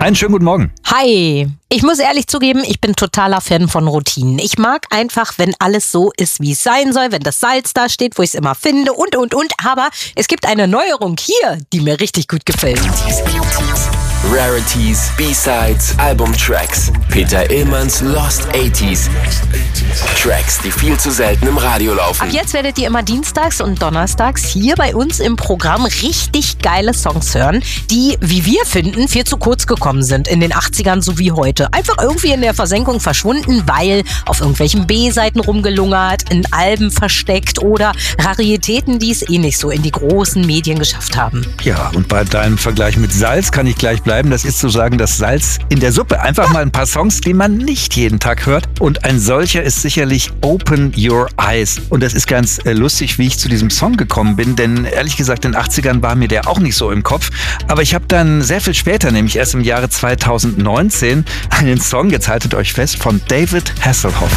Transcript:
Einen schönen guten Morgen. Hi. Ich muss ehrlich zugeben, ich bin totaler Fan von Routinen. Ich mag einfach, wenn alles so ist, wie es sein soll, wenn das Salz da steht, wo ich es immer finde und. Aber es gibt eine Neuerung hier, die mir richtig gut gefällt. Rarities, B-Sides, Albumtracks. Peter Illmanns Lost 80s. Tracks, die viel zu selten im Radio laufen. Ab jetzt werdet ihr immer dienstags und donnerstags hier bei uns im Programm richtig geile Songs hören, die, wie wir finden, viel zu kurz gekommen sind in den 80ern so wie heute. Einfach irgendwie in der Versenkung verschwunden, weil auf irgendwelchen B-Seiten rumgelungert, in Alben versteckt oder Raritäten, die es eh nicht so in die großen Medien geschafft haben. Ja, und bei deinem Vergleich mit Salz kann ich gleich bleiben. Das ist sozusagen das Salz in der Suppe. Einfach mal ein paar Songs, die man nicht jeden Tag hört. Und ein solcher ist sicherlich Open Your Eyes. Und das ist ganz lustig, wie ich zu diesem Song gekommen bin. Denn ehrlich gesagt, in den 80ern war mir der auch nicht so im Kopf. Aber ich habe dann sehr viel später, nämlich erst im Jahre 2019, einen Song, jetzt haltet euch fest, von David Hasselhoff